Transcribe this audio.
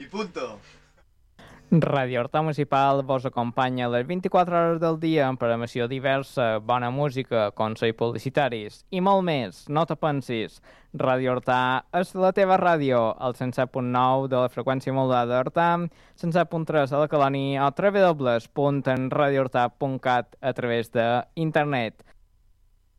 punto. Ràdio Horta Municipal vos acompanya les 24 hores del dia amb programació diversa, bona música, consells publicitaris i molt més. No te pensis. Ràdio Horta és la teva ràdio, al 107.9 de la freqüència modulada d'Horta, 107.3 a la Colònia o www.radiohorta.cat a través d'internet.